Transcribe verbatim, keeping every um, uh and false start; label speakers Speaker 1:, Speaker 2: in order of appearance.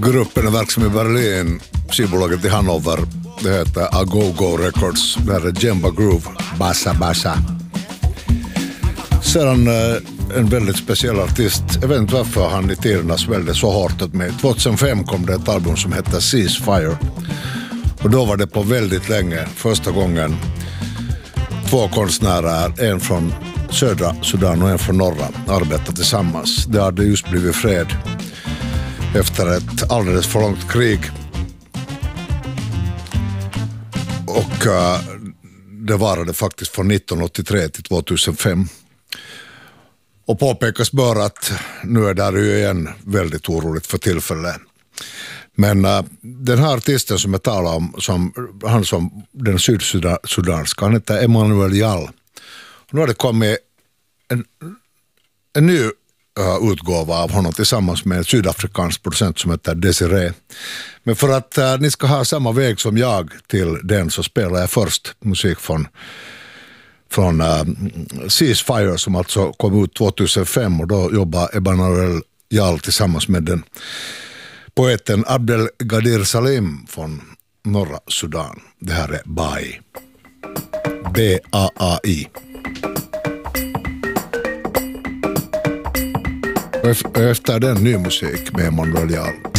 Speaker 1: Gruppen är verksam i Berlin, skivbolaget i Hannover. Det heter A-Go-Go Records. Det här är Jemba Groove, Bassa Bassa. Sedan en väldigt speciell artist. Jag vet inte varför han i tiderna svällde så hårt åt mig. tjugohundrafem kom det ett album som hette Ceasefire. Och då var det på väldigt länge, första gången, två konstnärer, en från södra Sudan och en från norra, arbetade tillsammans. Det hade just blivit fred efter ett alldeles för långt krig. Och uh, det varade faktiskt från nittonhundraåttiotre till tjugohundrafem. Och påpekas bör att nu är det ju igen väldigt oroligt för tillfället. Men uh, den här artisten som jag talar om, som, han som den sydsudanska, han heter Emmanuel Jal. Nu har det kommit en, en ny uh, utgåva av honom tillsammans med en sydafrikansk producent som heter Desiree. Men för att uh, ni ska ha samma väg som jag till den, så spelar jag först musik från från uh, Ceasefire, som alltså kom ut tjugohundrafem, och då jobbar Emmanuel Jal tillsammans med den poeten Abdel Gadir Salim från norra Sudan. Det här är Bai. B A A I. Och efter den ny musik med Emmanuel Jal.